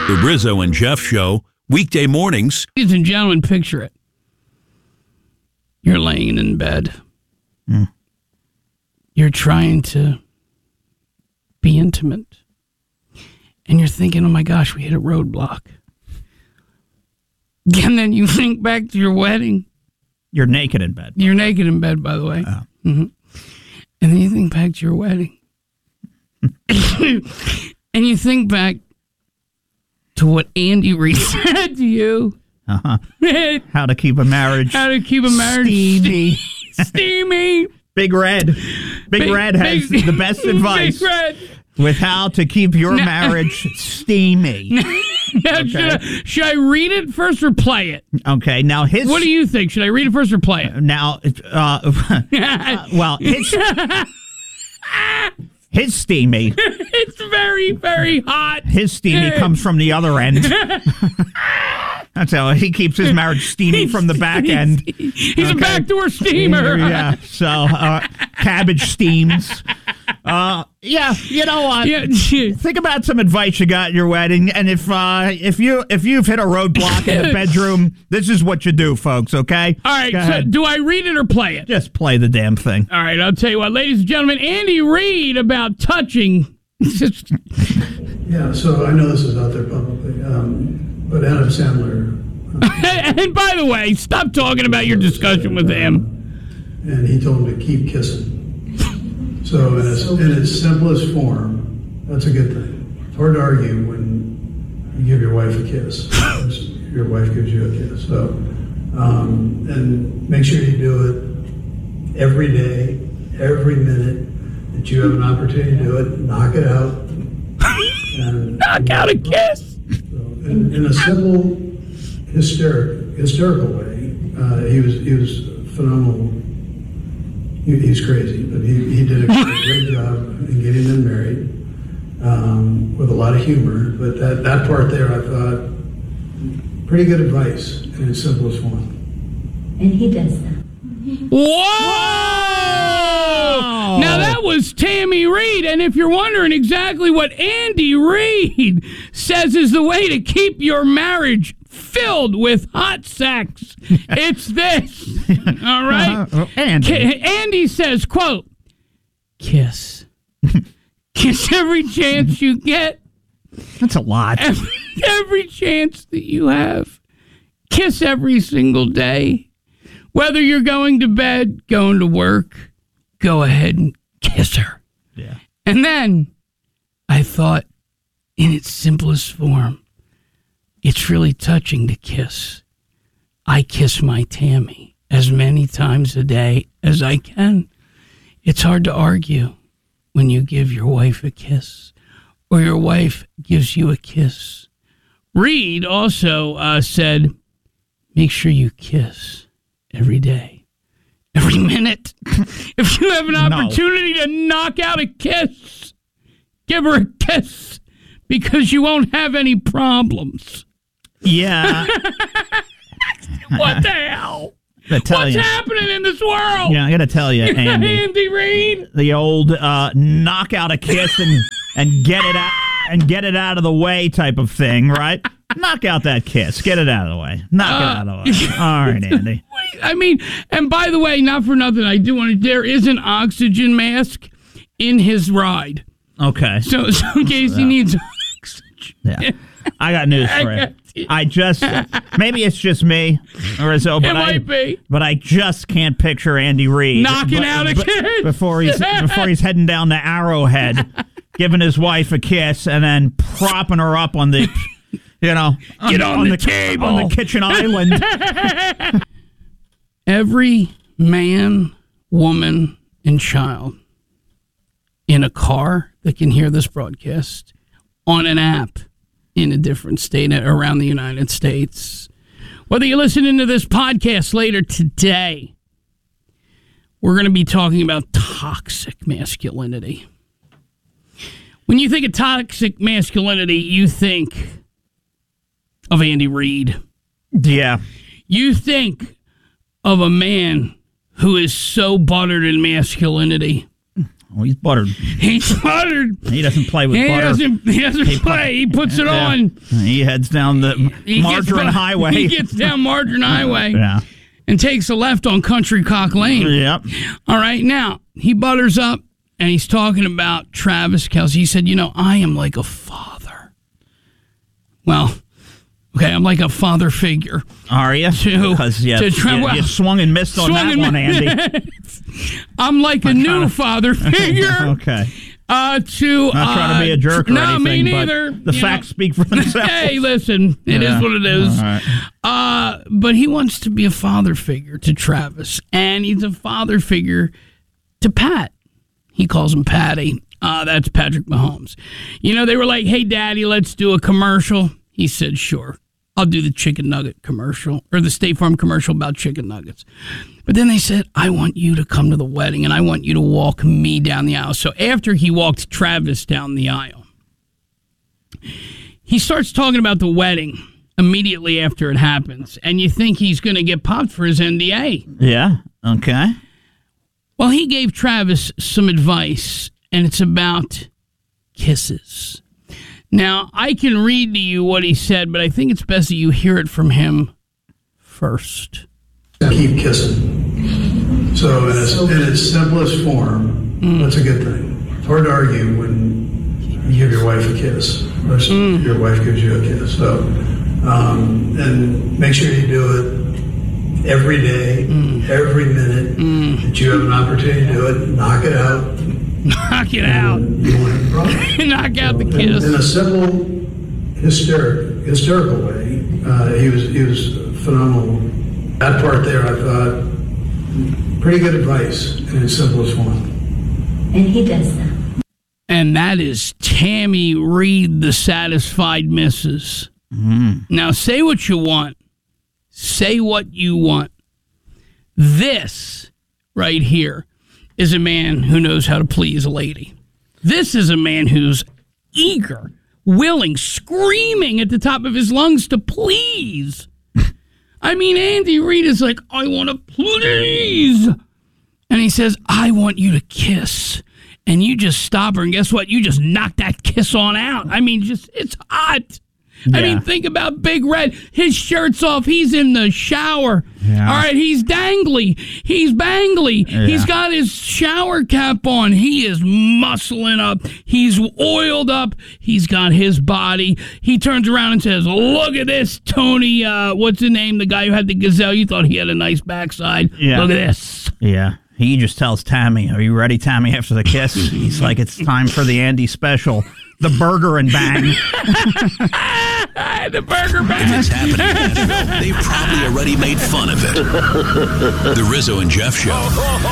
The Rizzo and Jeff Show, weekday mornings. Ladies and gentlemen, picture it. You're laying in bed. You're trying to be intimate. And you're thinking, oh my gosh, we hit a roadblock. And then you think back to your wedding. You're naked in bed. You're naked in bed, by the way. Oh. Mm-hmm. And then you think back to your wedding. And you think back to what Andy Reid said to you. How to keep a marriage. Steamy. Steamy. Big Red. Big Red has the best advice Big Red. with how to keep your marriage steamy. Now, Okay. should I read it first or play it? Okay, now his... What do you think? Should I read it first or play it? Now, well, his steamy... It's very, very hot. His steamy comes from the other end. That's how he keeps his marriage steamy from the back end. He's a backdoor steamer. Yeah, so cabbage steams. Yeah, you know what? Yeah. Think about some advice you got at your wedding, and if you've hit a roadblock in the bedroom, this is what you do, folks. Okay? All right. Go So ahead. do I read it or play it? Just play the damn thing. All right. I'll tell you what, ladies and gentlemen, Andy Reid about touching. Yeah, so I know this is out there publicly, but Adam Sandler. And by the way, stop talking about your discussion with him. And he told him to keep kissing. So in its simplest form, that's a good thing. It's hard to argue when you give your wife a kiss. Your wife gives you a kiss. So, and make sure you do it every day, every minute that you have an opportunity to do it. Knock it out. And, Knock out a kiss. So in a simple, hysterical way, he was phenomenal. He's crazy, but he did a great job in getting them married with a lot of humor. But that part there, I thought, pretty good advice in its simplest form. And he does that. Whoa! Now that was Tammy Reid, and if you're wondering exactly what Andy Reid says is the way to keep your marriage filled with hot sex, it's this. All right? Andy says, quote, kiss. Kiss every chance you get. That's a lot. Every chance that you have. Kiss every single day. Whether you're going to bed, going to work, go ahead and kiss her. Yeah. And then I thought, in its simplest form, it's really touching to kiss. I kiss my Tammy as many times a day as I can. It's hard to argue when you give your wife a kiss or your wife gives you a kiss. Reid also said, make sure you kiss every day, every minute. If you have an opportunity to knock out a kiss, give her a kiss because you won't have any problems. Yeah. What the hell? What's happening in this world? Yeah, I got to tell you, Andy. Andy Reid. The old knock out a kiss and get it out of the way type of thing, right? Knock out that kiss. Get it out of the way. Knock it out of the way. All right, Andy. I mean, and by the way, not for nothing, I do want to, there is an oxygen mask in his ride. Okay. So in case he needs oxygen. Yeah. I got news for you. I just, maybe it's just me, or so, but It might be. But I just can't picture Andy Reid knocking out a kiss before he's heading down to Arrowhead, giving his wife a kiss, and then propping her up on the, get on the table on the kitchen island. Every man, woman, and child in a car that can hear this broadcast, on an app in a different state around the United States, whether you're listening to this podcast later today, we're going to be talking about toxic masculinity. When you think of toxic masculinity, you think of Andy Reid. Yeah. You think of a man who is so buttered in masculinity Oh, he's buttered. He's buttered. He doesn't play with He butter. doesn't play. He puts it Yeah. on. He heads down the Margarine Highway. He gets down Margarine Highway Yeah. and takes a left on Country Cock Lane. Yep. All right, now, he butters up, and he's talking about Travis Kelce. He said, I am like a father. Well, okay, I'm like a father figure. Are you? Because you swung and missed on that one, Andy. I'm like a new father figure. Okay. Not trying to be a jerk or no, anything, me neither. but the facts speak for themselves. Hey, listen, it is what it is. All right. But he wants to be a father figure to Travis, and he's a father figure to Pat. He calls him Patty. That's Patrick Mahomes. They were like, hey, Daddy, let's do a commercial. He said, sure. I'll do the chicken nugget commercial or the State Farm commercial about chicken nuggets. But then they said, I want you to come to the wedding and I want you to walk me down the aisle. So after he walked Travis down the aisle, he starts talking about the wedding immediately after it happens. And you think he's going to get popped for his NDA. Yeah. Okay. Well, he gave Travis some advice, and it's about kisses. Now, I can read to you what he said, but I think it's best that you hear it from him first. Keep kissing. So in its simplest form, that's a good thing. It's hard to argue when you give your wife a kiss or your wife gives you a kiss. So, and make sure you do it every day, every minute that you have an opportunity to do it. Knock it out. Knock it out. You won't have a problem. Knock out the kiss. In a simple, hysterical way, he was phenomenal. That part there, I thought, pretty good advice in its simplest form. And he does that. And that is Tammy Reed, the satisfied missus. Now, say what you want. Say what you want. This right here is a man who knows how to please a lady. This is a man who's eager, willing, screaming at the top of his lungs to please. I mean, Andy Reid is like, I want to please. And he says, I want you to kiss. And you just stop her, and guess what? You just knock that kiss on out. I mean, it's hot. Yeah. I mean, think about Big Red. His shirt's off. He's in the shower. Yeah. All right, he's dangly. He's bangly. Yeah. He's got his shower cap on. He is muscling up. He's oiled up. He's got his body. He turns around and says, look at this, Tony. What's the name? The guy who had the gazelle. You thought he had a nice backside. Yeah. Look at this. Yeah. He just tells Tammy, are you ready, Tammy, after the kiss? He's like, it's time for the Andy special. The burger and bang. The burger bang. If it's happening in Nashville, they've probably already made fun of it. The Rizzo and Jeff Show.